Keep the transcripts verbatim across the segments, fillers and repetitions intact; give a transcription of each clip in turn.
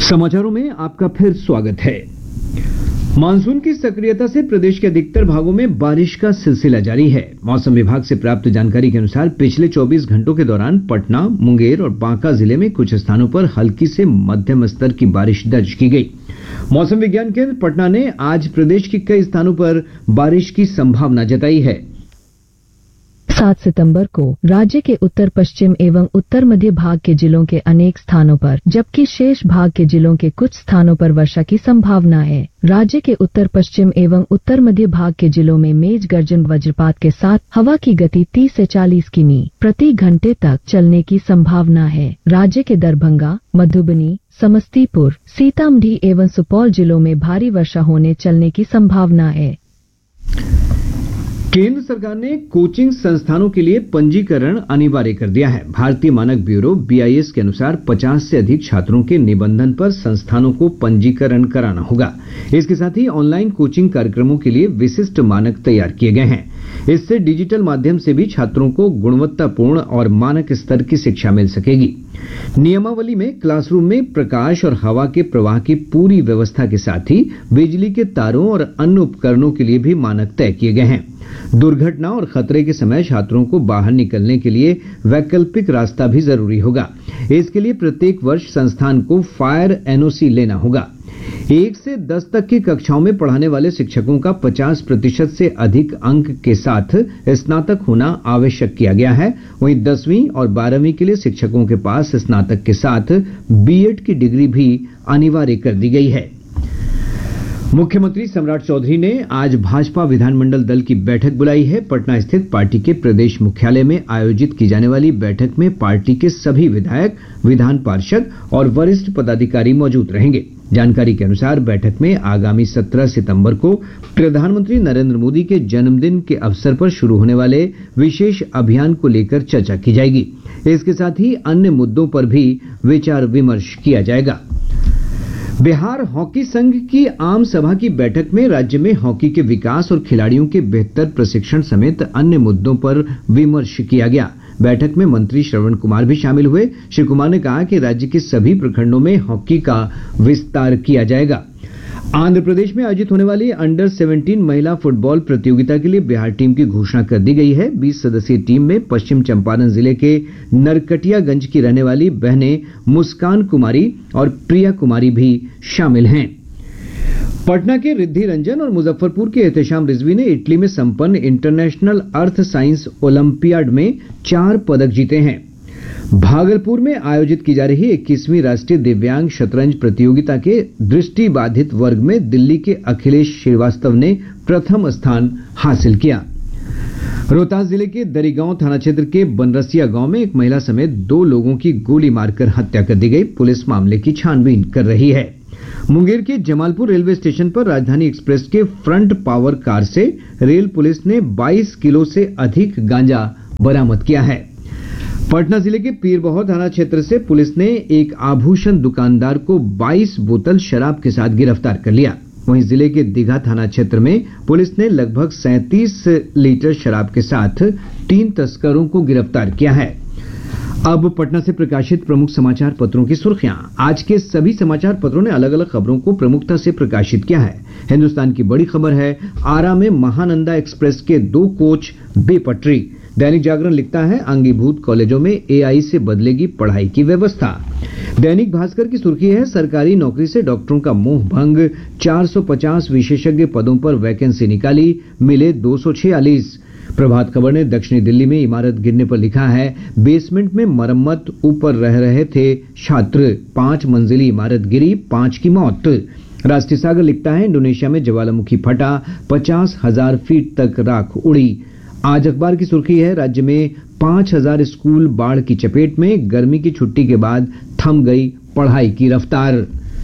समाचारों में आपका फिर स्वागत है। मानसून की सक्रियता से प्रदेश के अधिकतर भागों में बारिश का सिलसिला जारी है। मौसम विभाग से प्राप्त जानकारी के अनुसार पिछले चौबीस घंटों के दौरान पटना, मुंगेर और बांका जिले में कुछ स्थानों पर हल्की से मध्यम स्तर की बारिश दर्ज की गई। मौसम विज्ञान केंद्र पटना ने आज प्रदेश के कई स्थानों पर बारिश की संभावना जताई है। सात सितंबर को राज्य के उत्तर पश्चिम एवं उत्तर मध्य भाग के जिलों के अनेक स्थानों पर जबकि शेष भाग के जिलों के कुछ स्थानों पर वर्षा की संभावना है। राज्य के उत्तर पश्चिम एवं उत्तर मध्य भाग के जिलों में मेघ गर्जन वज्रपात के साथ हवा की गति तीस से चालीस किमी प्रति घंटे तक चलने की संभावना है। राज्य के दरभंगा, मधुबनी, समस्तीपुर, सीतामढ़ी एवं सुपौल जिलों में भारी वर्षा होने चलने की संभावना है। केंद्र सरकार ने कोचिंग संस्थानों के लिए पंजीकरण अनिवार्य कर दिया है। भारतीय मानक ब्यूरो बी आई एस के अनुसार पचास से अधिक छात्रों के निबंधन पर संस्थानों को पंजीकरण कराना होगा। इसके साथ ही ऑनलाइन कोचिंग कार्यक्रमों के लिए विशिष्ट मानक तैयार किए गए हैं। इससे डिजिटल माध्यम से भी छात्रों को गुणवत्तापूर्ण और मानक स्तर की शिक्षा मिल सकेगी। नियमावली में क्लासरूम में प्रकाश और हवा के प्रवाह की पूरी व्यवस्था के साथ ही बिजली के तारों और अन्य उपकरणों के लिए भी मानक तय किए गए हैं। दुर्घटना और खतरे के समय छात्रों को बाहर निकलने के लिए वैकल्पिक रास्ता भी जरूरी होगा। इसके लिए प्रत्येक वर्ष संस्थान को फायर एन ओ सी लेना होगा। एक से दस तक की कक्षाओं में पढ़ाने वाले शिक्षकों का पचास प्रतिशत से अधिक अंक के साथ स्नातक होना आवश्यक किया गया है। वहीं दसवीं और बारहवीं के लिए शिक्षकों के पास स्नातक के साथ बी एड की डिग्री भी अनिवार्य कर दी गई है। मुख्यमंत्री सम्राट चौधरी ने आज भाजपा विधानमंडल दल की बैठक बुलाई है। पटना स्थित पार्टी के प्रदेश मुख्यालय में आयोजित की जाने वाली बैठक में पार्टी के सभी विधायक, विधान पार्षद और वरिष्ठ पदाधिकारी मौजूद रहेंगे। जानकारी के अनुसार बैठक में आगामी सत्रह सितंबर को प्रधानमंत्री नरेंद्र मोदी के जन्मदिन के अवसर पर शुरू होने वाले विशेष अभियान को लेकर चर्चा की जाएगी। इसके साथ ही अन्य मुद्दों पर भी विचार विमर्श किया जाएगा। बिहार हॉकी संघ की आम सभा की बैठक में राज्य में हॉकी के विकास और खिलाड़ियों के बेहतर प्रशिक्षण समेत अन्य मुद्दों पर विमर्श किया गया। बैठक में मंत्री श्रवण कुमार भी शामिल हुए। श्री कुमार ने कहा कि राज्य के सभी प्रखंडों में हॉकी का विस्तार किया जाएगा। आंध्र प्रदेश में आयोजित होने वाली अंडर सत्रह महिला फुटबॉल प्रतियोगिता के लिए बिहार टीम की घोषणा कर दी गई है। बीस सदस्यीय टीम में पश्चिम चंपारण जिले के नरकटियागंज की रहने वाली बहनें मुस्कान कुमारी और प्रिया कुमारी भी शामिल हैं। पटना के रिद्धि रंजन और मुजफ्फरपुर के एहतेशाम रिजवी ने इटली में संपन्न इंटरनेशनल अर्थ साइंस ओलंपियाड में चार पदक जीते हैं। भागलपुर में आयोजित की जा रही इक्कीसवीं राष्ट्रीय दिव्यांग शतरंज प्रतियोगिता के दृष्टि बाधित वर्ग में दिल्ली के अखिलेश श्रीवास्तव ने प्रथम स्थान हासिल किया। रोहतास जिले के दरिगांव थाना क्षेत्र के बनरसिया गांव में एक महिला समेत दो लोगों की गोली मारकर हत्या कर दी गई। पुलिस मामले की छानबीन कर रही है। मुंगेर के जमालपुर रेलवे स्टेशन पर राजधानी एक्सप्रेस के फ्रंट पावर कार से रेल पुलिस ने बाईस किलो से अधिक गांजा बरामद किया है। पटना जिले के पीरबहोर थाना क्षेत्र से पुलिस ने एक आभूषण दुकानदार को बाईस बोतल शराब के साथ गिरफ्तार कर लिया। वहीं जिले के दीघा थाना क्षेत्र में पुलिस ने लगभग सैंतीस लीटर शराब के साथ तीन तस्करों को गिरफ्तार किया है। अब पटना से प्रकाशित प्रमुख समाचार पत्रों की सुर्खियां। आज के सभी समाचार पत्रों ने अलग अलग खबरों को प्रमुखता से प्रकाशित किया है। हिंदुस्तान की बड़ी खबर है, आरा में महानंदा एक्सप्रेस के दो कोच बेपटरी। दैनिक जागरण लिखता है, अंगीभूत कॉलेजों में ए आई से बदलेगी पढ़ाई की व्यवस्था। दैनिक भास्कर की सुर्खी है, सरकारी नौकरी से डॉक्टरों का मोह भंग, चार सौ पचास विशेषज्ञ पदों पर वैकेंसी निकाली, मिले दो सौ छियालीस। प्रभात खबर ने दक्षिणी दिल्ली में इमारत गिरने पर लिखा है, बेसमेंट में मरम्मत ऊपर रह रहे थे छात्र, पांच मंजिली इमारत गिरी, पांच की मौत। राष्ट्रीय सागर लिखता है, इंडोनेशिया में ज्वालामुखी फटा, पचास हजार फीट तक राख उड़ी। आज अखबार की सुर्खी है, राज्य में पांच हजार स्कूल बाढ़ की चपेट में, गर्मी की छुट्टी के बाद थम गई पढ़ाई की रफ्तार।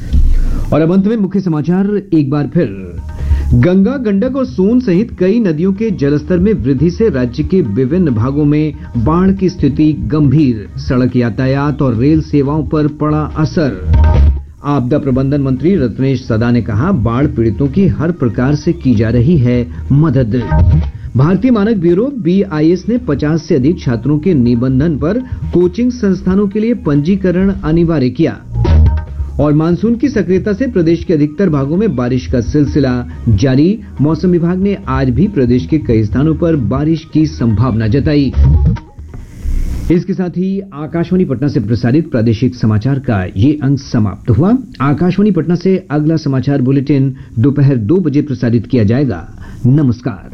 और अब अंत में मुख्य समाचार एक बार फिर। गंगा, गंडक और सोन सहित कई नदियों के जलस्तर में वृद्धि से राज्य के विभिन्न भागों में बाढ़ की स्थिति गंभीर। सड़क यातायात और रेल सेवाओं पर पड़ा असर। आपदा प्रबंधन मंत्री रत्नेश सदा ने कहा, बाढ़ पीड़ितों की हर प्रकार से की जा रही है मदद। भारतीय मानक ब्यूरो बी आई एस ने पचास से अधिक छात्रों के निबंधन पर कोचिंग संस्थानों के लिए पंजीकरण अनिवार्य किया। और मानसून की सक्रियता से प्रदेश के अधिकतर भागों में बारिश का सिलसिला जारी। मौसम विभाग ने आज भी प्रदेश के कई स्थानों पर बारिश की संभावना जताई। इसके साथ ही आकाशवाणी पटना से प्रसारित प्रादेशिक समाचार का ये अंक समाप्त हुआ। आकाशवाणी पटना से अगला समाचार बुलेटिन दोपहर दो बजे प्रसारित किया जाएगा। नमस्कार।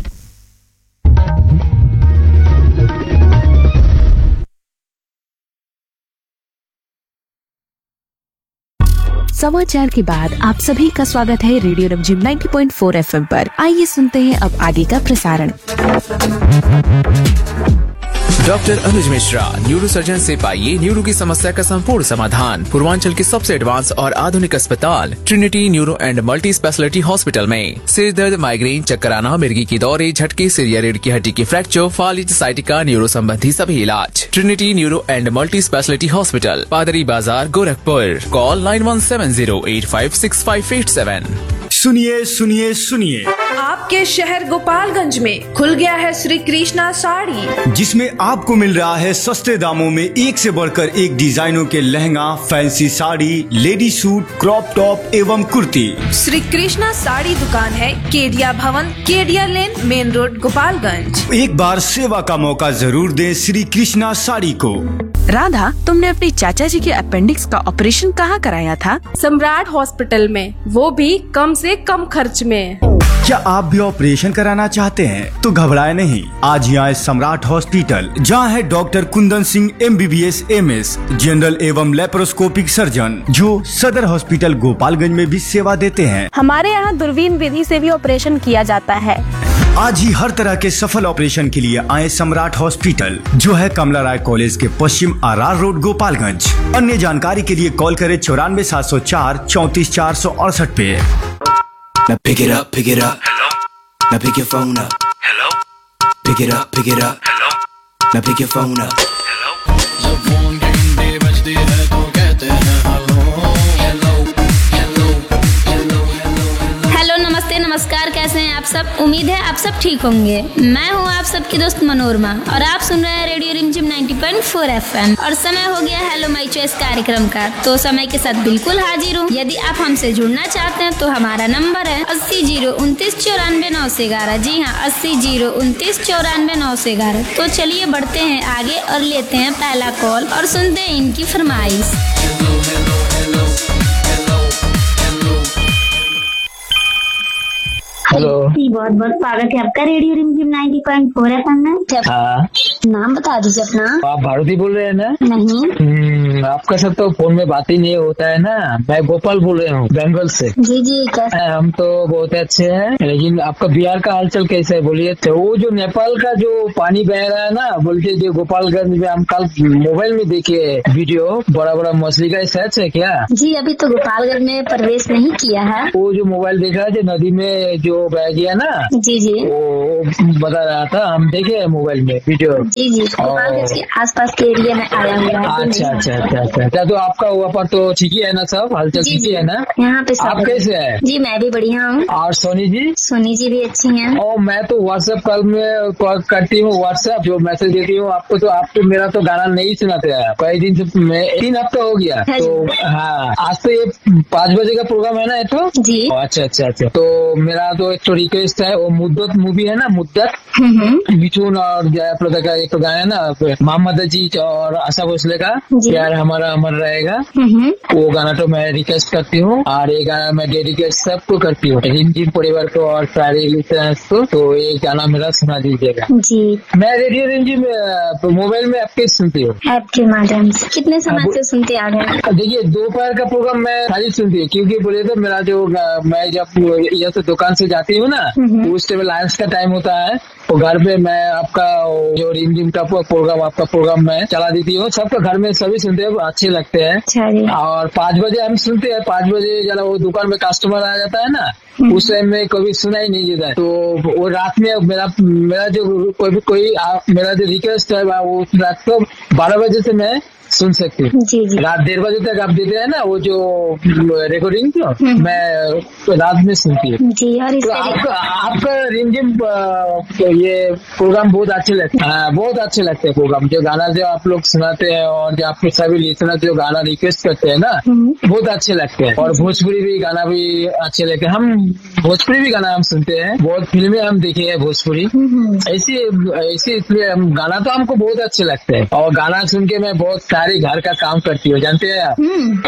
समाचार के बाद आप सभी का स्वागत है रेडियो रिमझिम नब्बे पॉइंट चार एफएम पर। आइए सुनते हैं अब आगे का प्रसारण। डॉक्टर अनुज मिश्रा, न्यूरो सर्जन से पाइए न्यूरो की समस्या का संपूर्ण समाधान पूर्वांचल के सबसे एडवांस और आधुनिक अस्पताल Trinity neuro and multi speciality hospital में। सिर दर्द, माइग्रेन, चक्कर आना, मिर्गी की दौरे, झटके, सिर या रीढ़ की हड्डी की फ्रैक्चर, फालिज, साइटिका, न्यूरो संबंधी सभी इलाज। Trinity neuro and multi speciality hospital, पादरी बाजार, Gorakhpur. Call nine one seven zero eight five six five eight seven. सुनिए सुनिए सुनिए, आपके शहर गोपालगंज में खुल गया है श्री कृष्णा साड़ी, जिसमें आपको मिल रहा है सस्ते दामों में एक से बढ़कर एक डिजाइनों के lehenga, fancy sari, lady suit, crop top एवं कुर्ती। श्री कृष्णा साड़ी दुकान है केडिया भवन, केडिया लेन, मेन रोड, गोपालगंज। एक बार सेवा का मौका जरूर दें श्री कृष्णा साड़ी को। राधा, तुमने अपने चाचा जी के अपेंडिक्स का ऑपरेशन कहाँ कराया था? सम्राट हॉस्पिटल में, वो भी कम से कम खर्च में। क्या आप भी ऑपरेशन कराना चाहते हैं तो घबराए नहीं, आज ही आए सम्राट हॉस्पिटल, जहां है doctor Kundan Singh M B B S M S, general एवं लेप्रोस्कोपिक सर्जन, जो सदर हॉस्पिटल गोपालगंज में भी सेवा देते हैं। हमारे यहाँ दूरबीन विधि से भी ऑपरेशन किया जाता है। आज ही हर तरह के सफल ऑपरेशन के लिए आए सम्राट हॉस्पिटल, जो है कमला राय कॉलेज के पश्चिम आर रोड, गोपालगंज। अन्य जानकारी के लिए कॉल करें चौरानवे सात सौ चार चौतीस चार सौ अड़सठ पे। Now pick it up, pick it up. Hello. Now pick your phone up. Hello. Pick it up, pick it up. Hello. Now pick your phone up. Hello. जब फोन घंटे बजती है तो कहते हैं hello hello hello hello hello. Hello, नमस्ते, नमस्कार, कैसे हैं आप सब? उम्मीद है आप सब ठीक होंगे। मैं हूँ आप सबकी दोस्त मनोरमा और आप सुन रहे हैं रेडियो रिमझिम नब्बे पॉइंट चार एफएम। और समय हो गया हेलो माय चॉइस कार्यक्रम का, तो समय के साथ बिल्कुल हाजिर हूँ। यदि आप हमसे जुड़ना चाहते हैं तो हमारा नंबर है अस्सी जीरो उनतीस चौरानवे नौ से ग्यारह। जी हाँ, अस्सी जीरो उनतीस चौरानवे नौ से ग्यारह। तो चलिए बढ़ते हैं आगे और लेते हैं पहला कॉल और सुनते हैं इनकी फरमाइश। हेलो, बहुत बहुत स्वागत है आपका रेडियो रिमझिम नब्बे पॉइंट चार एफएम में। हाँ, नाम बता दीजिए अपना। आप भारती बोल रहे हैं ना? नहीं, आपका सब तो फोन में बात ही नहीं होता है ना। मैं गोपाल बोल रहा हूँ बेंगल से। जी जी, कैसे? हम तो बहुत अच्छे हैं, लेकिन आपका बिहार का हालचाल कैसा है बोलिए। तो वो जो नेपाल का जो पानी बह रहा है ना, बोलते जो गोपालगंज में हम कल मोबाइल में देखे वीडियो, बड़ा बड़ा मछली का, सच है क्या? जी, अभी तो गोपालगंज में प्रवेश नहीं किया है। वो जो मोबाइल देख रहा है जो नदी में जो बह गया ना, जी जी, वो बता रहा था, हम देखे मोबाइल में वीडियो। जी जी, गोपालगंज के आसपास के एरिया में आया हुआ है। अच्छा अच्छा अच्छा अच्छा। तो आपका वहाँ पर तो ठीक ही है ना, सब हालचाल ठीक ही है ना? यहाँ पे सब। आप कैसे है? जी, मैं भी बढ़िया हूँ। और सोनी जी? सोनी जी भी अच्छी हैं। और मैं तो व्हाट्सएप कॉल में कॉल करती हूँ, व्हाट्सएप जो मैसेज देती हूँ आपको, तो आप तो मेरा तो गाना नहीं सुनाते हैं कई दिन से। मैं तीन हफ्ता हो गया। तो हाँ, आज तो ये पाँच बजे का प्रोग्राम है ना, ये तो जी। अच्छा अच्छा अच्छा। तो मेरा तो एक तो रिक्वेस्ट है, वो मुद्दत मूवी है ना, मुद्दत, मिथुन और जया प्रदा का एक तो गाना है ना, मोहम्मद अजीज और आशा भोसले का, प्यार हमारा अमर रहेगा, वो गाना तो मैं रिक्वेस्ट करती हूँ। और ये गाना मैं डेडिकेट सबको करती हूँ, रिमझिम परिवार को और सारे लिसनर्स को। तो ये गाना मेरा सुना दीजिएगा जी। मैं रेडियो रिमझिम मोबाइल में आपके सुनती हूँ, आपके माध्यम से। कितने समय से सुनते आ रहे? देखिए, दोपहर का प्रोग्राम मैं खाली सुनती हूँ, क्योंकि बोले तो मेरा जो मैं जब यहाँ से दुकान से जाती हूँ ना, उस टाइम लंच का टाइम होता है, तो घर पे मैं आपका जो रिमझिम का प्रोग्राम, आपका प्रोग्राम मैं चला देती हूँ। सबका घर में सभी सुनते हैं, अच्छे लगते हैं। और पाँच बजे हम सुनते हैं, पाँच बजे जरा वो दुकान में कस्टमर आ जाता है ना, उस टाइम में कभी सुना ही नहीं देता है। तो वो रात में मेरा मेरा जो कोई भी कोई मेरा जो रिक्वेस्ट है, वो रात को बारह बजे से मैं सुन सकते हैं। जी जी। रात डेढ़ बजे तक आप देते हैं ना वो जो रिकॉर्डिंग, तो मैं रात में सुनती हूँ जी। और तो आपका आपका रिमझिम ये प्रोग्राम बहुत अच्छे लगते हैं, बहुत अच्छे लगते हैं प्रोग्राम। जो गाना जो आप लोग सुनाते हैं और जो आपके सभी लिसनर जो गाना रिक्वेस्ट करते हैं ना, बहुत अच्छे लगते हैं। और भोजपुरी भी गाना भी अच्छे लगते हैं। हम भोजपुरी भी गाना हम सुनते हैं, बहुत फिल्में हम देखे हैं भोजपुरी। ऐसी ऐसी इसलिए हम गाना तो हमको बहुत अच्छे लगते हैं। और गाना सुन के मैं बहुत सारे घर का काम करती हूँ, जानते हैं आप।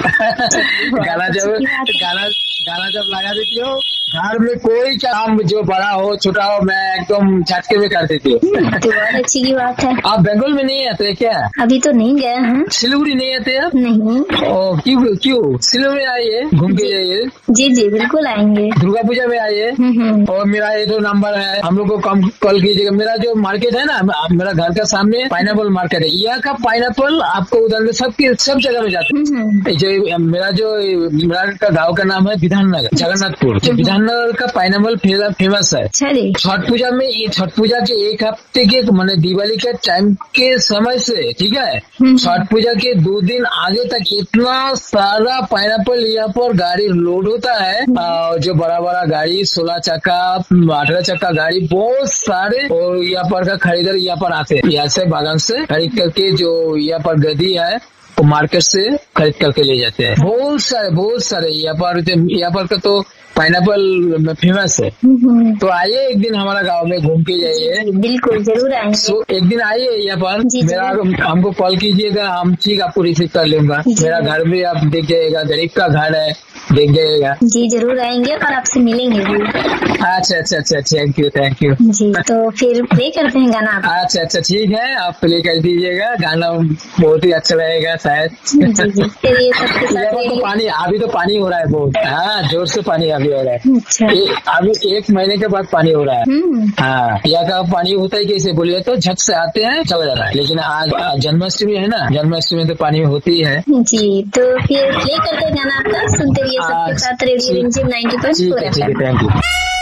गाना जब गाना गाना जब लगा देती हो, घर में कोई काम जो बड़ा हो छोटा हो, मैं एकदम झटके में कर देती हूँ। तो बहुत अच्छी की बात है। आप बंगाल में नहीं आते क्या? अभी तो नहीं गए हैं। सिलीगुड़ी नहीं आते आप? नहीं। ओ, क्यों क्यों? सिलीगुड़ी आइए, घूम के जाइए। जी जी बिल्कुल आएंगे। दुर्गा पूजा में आइए। और मेरा ये जो नंबर है, हम लोग को कम कॉल कीजिएगा। मेरा जो मार्केट है ना, मेरा घर का सामने पाइनएप्पल मार्केट है। यहाँ का पाइनएप्पल आपको उधर में सब सब जगह में जाता है। जो मेरा जो मेरा का गाँव का नाम है विधाननगर, जगन्नाथपुर। विधाननगर का पाइनएप्पल फेमस है। छठ पूजा में, ये छठ पूजा के एक हफ्ते के मैंने दिवाली के टाइम के समय से, ठीक है, छठ पूजा के दो दिन आगे तक इतना सारा पाइनएप्पल यहाँ पर गाड़ी लोड होता है। जो बड़ा बड़ा गाड़ी, सोलह चक्का, अठारह चक्का गाड़ी, बहुत सारे। और यहाँ पर का खरीदार यहाँ पर आते हैं, यहाँ से बागान से खरीद करके जो यहाँ पर गदी है वो मार्केट से खरीद करके ले जाते हैं। बहुत सारे बहुत सारे यहाँ पर यहाँ पर का तो पाइनएप्पल फेमस है। तो आइए एक दिन हमारा गांव में घूम के जाइए। बिल्कुल जरूर आएंगे। so, एक दिन आइए यहाँ पर, मेरा हमको कॉल कीजिएगा, हम ठीक आपको रिसीव कर लूंगा। मेरा घर भी आप देख जाइएगा, गरीब का घर है, देख जाइएगा। जी जरूर आएंगे और आपसे मिलेंगे भी। अच्छा अच्छा अच्छा, थैंक यू थैंक यू जी। तो फिर प्ले करते हैं गाना। अच्छा अच्छा ठीक है, आप प्ले कर दीजिएगा। गाना बहुत ही अच्छा रहेगा शायद। जी जी। फिर ये सबके साथ तो पानी, अभी तो पानी हो रहा है बहुत, हाँ जोर से पानी अभी हो रहा है। अच्छा। अभी एक महीने के बाद पानी हो रहा है। हाँ, यहाँ का पानी होता है कैसे बोलिए तो, झट से आते हैं चला जा रहा है। लेकिन आज जन्माष्टमी है ना, जन्माष्टमी में तो पानी होती है। जी। तो फिर प्ले करते हैं गाना आपका, सुनते रहिए सबके साथ रेडियो रिमझिम ninety point four FM. Thank you.